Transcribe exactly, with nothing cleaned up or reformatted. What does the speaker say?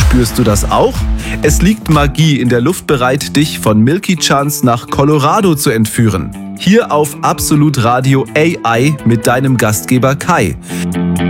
Spürst du das auch? Es liegt Magie in der Luft bereit, dich von Milky Chance nach Colorado zu entführen. Hier auf Absolut Radio A I mit deinem Gastgeber Kai.